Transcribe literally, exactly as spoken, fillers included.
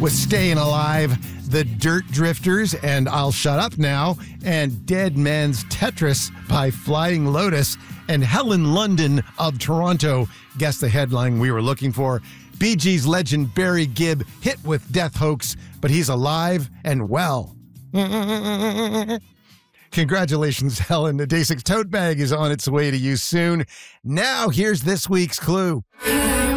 with Staying Alive, The Dirt Drifters, and I'll Shut Up Now, and Dead Man's Tetris by Flying Lotus, and Helen London of Toronto guessed the headline we were looking for. Bee Gees legend Barry Gibb hit with Death Hoax, but he's alive and well. Congratulations, Helen. The Day six tote bag is on its way to you soon. Now, here's this week's clue.